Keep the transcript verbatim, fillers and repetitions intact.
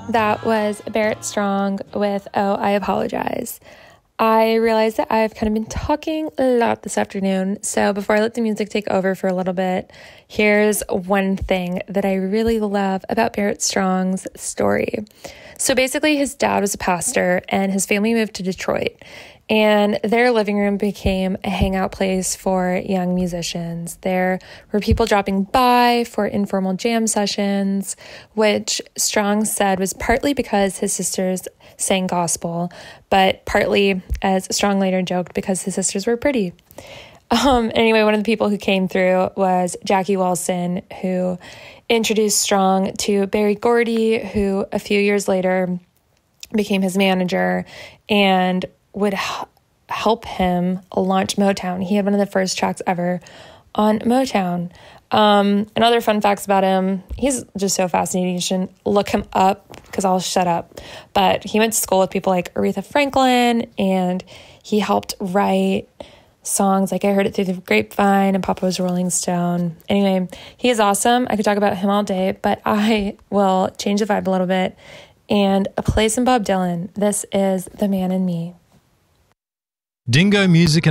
That was Barrett Strong with Oh, I Apologize. I realized that I've kind of been talking a lot this afternoon, so before I let the music take over for a little bit, here's one thing that I really love about Barrett Strong's story. So basically, his dad was a pastor, and his family moved to Detroit, and their living room became a hangout place for young musicians. There were people dropping by for informal jam sessions, which Strong said was partly because his sisters sang gospel, but partly, as Strong later joked, because his sisters were pretty. Um, anyway, one of the people who came through was Jackie Wilson, who introduced Strong to Berry Gordy, who a few years later became his manager and would h- help him launch Motown. He had one of the first tracks ever on Motown. Um, and other fun facts about him, he's just so fascinating. You should look him up because I'll shut up. But he went to school with people like Aretha Franklin, and he helped write songs like I Heard It Through the Grapevine and Papa Was a Rolling Stone. Anyway, he is awesome. I could talk about him all day, but I will change the vibe a little bit and play some Bob Dylan. This is The Man in Me. Dingo Music